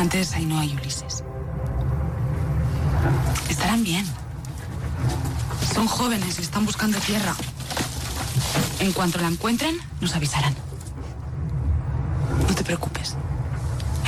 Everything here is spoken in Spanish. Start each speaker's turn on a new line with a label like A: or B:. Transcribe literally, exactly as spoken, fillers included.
A: Antes de Ainhoa y Ulises. Estarán bien. Son jóvenes y están buscando tierra. En cuanto la encuentren, nos avisarán. No te preocupes.